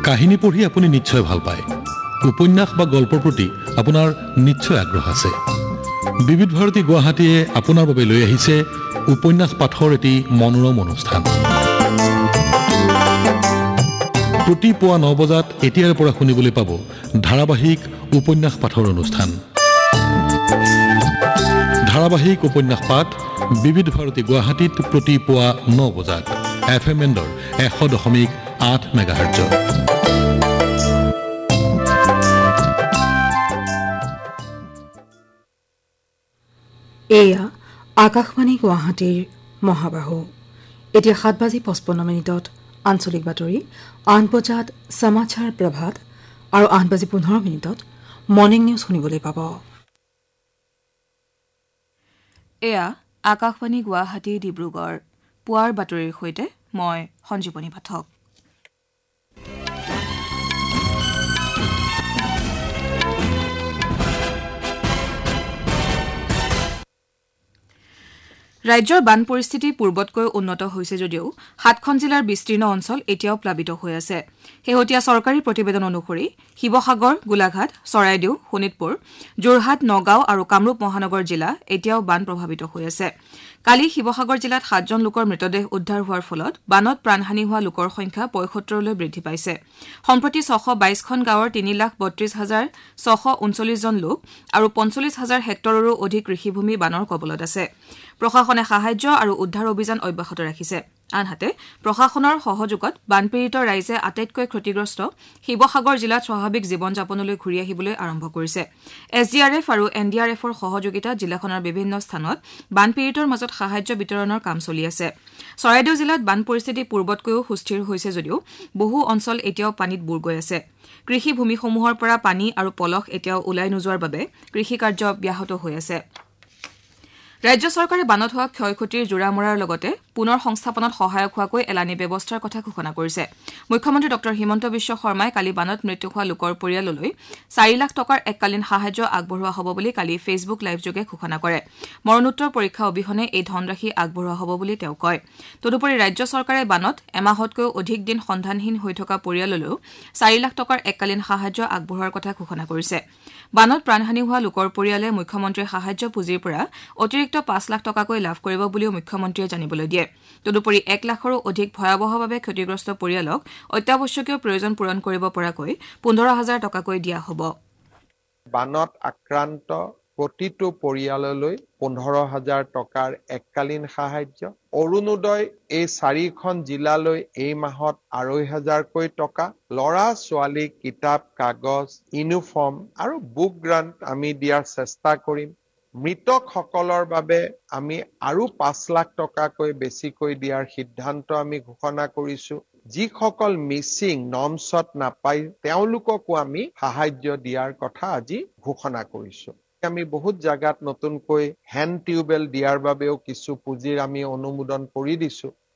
কাহিনী পঢ়ি আপুনি নিশ্চয় ভাল পায় উপন্যাস বা গল্পৰ প্ৰতি আপোনাৰ নিশ্চয় আগ্ৰহ আছে বিবিধ ভাৰতী গুৱাহাটীয়ে আপোনাৰ বাবে লৈ আহিছে উপন্যাস পাঠৰ এটি মনোৰম অনুষ্ঠান প্ৰতি পুৱা 9 বজাত এতিয়াৰ পৰা শুনিবলৈ পাব ধাৰাবাহিক উপন্যাস পাঠৰ অনুষ্ঠান ধাৰাবাহিক উপন্যাস পাঠ বিবিধ ভাৰতী গুৱাহাটীত প্ৰতি পুৱা 9 বজাত FM এণ্ডৰ 100.8 মেগাহাৰ্টজ এয়া আকাশবাণী গুৱাহাটীৰ মহাবাহু এতিয়া 7:55 আঞ্চলিক বাতৰি 8 বজাত সমাচাৰ প্ৰভাত আৰু 8:15 মৰ্নিং নিউজ শুনিবলৈ পাব এয়া আকাশবাণী গুৱাহাটী ডিব্ৰুগড় পুৱাৰ বাতৰিৰ সৈতে মই সঞ্জীৱনী পাঠক ৰাজ্যৰ বান পৰিস্থিতি পূৰ্বতকৈ উন্নত হৈছে যদিও 7খন জিলাৰ বিস্তীৰ্ণ অঞ্চল এতিয়াও প্লাবিত হৈ আছে শেহতীয়া চৰকাৰী প্ৰতিবেদন অনুসৰি শিৱসাগৰ গোলাঘাট চৰাইদেউ শোণিতপুৰ যোৰহাট নগাঁও আৰু কামৰূপ মহানগৰ জিলা এতিয়াও বান প্ৰভাৱিত হৈ আছে কালি শিৱসাগৰ জিলাত 7জন লোকৰ মৃতদেহ উদ্ধাৰ হোৱাৰ ফলত বানত প্ৰাণহানি হোৱা লোকৰ সংখ্যা 75লৈ বৃদ্ধি পাইছে সম্প্ৰতি 622খন গাঁৱৰ 3,32,639 জন লোক আৰু 45,000 হেক্টৰৰো অধিক কৃষিভূমি বানৰ কবলত আছে প্ৰশাসনে সাহায্য আৰু উদ্ধাৰ অভিযান অব্যাহত ৰাখিছে আনহাতে প্ৰশাসনৰ সহযোগত বানপীড়িত ৰাইজে আটাইতকৈ ক্ষতিগ্ৰস্ত শিৱসাগৰ জিলাত স্বাভাৱিক জীৱন যাপনলৈ ঘূৰি আহিবলৈ আৰম্ভ কৰিছে SDRF আৰু NDRFৰ সহযোগিতাত জিলাখনৰ বিভিন্ন স্থানত বানপীড়িতৰ মাজত সাহায্য বিতৰণৰ কাম চলি আছে চৰাইদেউ জিলাত বান পৰিস্থিতি পূৰ্বতকৈও সুস্থিৰ হৈছে যদিও বহু অঞ্চল এতিয়াও পানীত বুৰ গৈ আছে কৃষিভূমিসমূহৰ পৰা পানী আৰু পলস এতিয়াও ওলাই নোযোৱাৰ বাবে কৃষিকাৰ্য ব্যাহত হৈ আছে ৰাজ্য চৰকাৰে বানত হোৱা ক্ষয়ক্ষতিৰ জোৰা মৰাৰ লগতে পুনৰ সংস্থাপনত সহায়ক হোৱাকৈ এলানি ব্যৱস্থাৰ কথা ঘোষণা কৰিছে মুখ্যমন্ত্ৰী ডক্টৰ হিমন্ত বিশ্ব শৰ্মাই কালি বানত মৃত্যু হোৱা লোকৰ পৰিয়াললৈ 4 লাখ টকাৰ এককালীন সাহায্য আগবঢ়োৱা হ'ব বুলি কালি ফেচবুক লাইভযোগে ঘোষণা কৰে মৰণোত্তৰ পৰীক্ষা অবিহনে এই ধনৰাশি আগবঢ়োৱা হ'ব বুলি তেওঁ কয় তদুপৰি ৰাজ্য চৰকাৰে বানত এমাহতকৈও অধিক দিন সন্ধানহীন হৈ থকা পৰিয়াললৈও 4 লাখ টকাৰ এককালীন সাহায্য আগবঢ়োৱাৰ কথা ঘোষণা কৰিছে বানত প্ৰাণহানি হোৱা লোকৰ পৰিয়ালে মুখ্যমন্ত্ৰীৰ সাহায্য পুঁজিৰ পৰা অতিৰিক্ত 5 লাখ টকাকৈ লাভ কৰিব বুলিও মুখ্যমন্ত্ৰীয়ে জানিবলৈ দিয়ে তদুপৰি 1 লাখৰো অধিক ভয়াৱহভাৱে ক্ষতিগ্ৰস্ত পৰিয়ালক অত্যাৱশ্যকীয় প্ৰয়োজন পূৰণ কৰিব পৰাকৈ 15,000 টকাকৈ দিয়া হ'ব বানত আক্ৰান্ত প্ৰতিটো পৰিয়াললৈ 15,000 টকাৰ এককালীন সাহায্য অৰুণোদয় এই 4খন জিলালৈ এই মাহত 2,500 কৈ টকা লৰা ছোৱালী কিতাপ কাগজ ইউনিফৰ্ম আৰু বুক গ্ৰান্ট আমি দিয়াৰ চেষ্টা কৰিম মৃতকসকলৰ বাবে আমি আৰু 5 লাখ টকাকৈ বেছিকৈ দিয়াৰ সিদ্ধান্ত আমি ঘোষণা কৰিছো যিসকল মিছিং নমছত নাপাই তেওঁলোককো আমি সাহায্য দিয়াৰ কথা আজি ঘোষণা কৰিছো আমি বহুত জায়গাত নতুনকৈ হেণ্ড টিউবেল দিয়াৰ বাবেও কিছু পুঁজিৰ আমি অনুমোদন কৰি দিছো